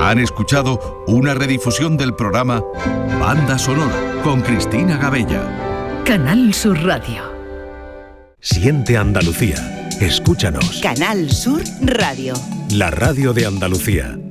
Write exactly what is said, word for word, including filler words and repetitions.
Han escuchado una redifusión del programa Banda Sonora con Cristina Gabella. Canal Sur Radio. Siente Andalucía. Escúchanos. Canal Sur Radio. La radio de Andalucía.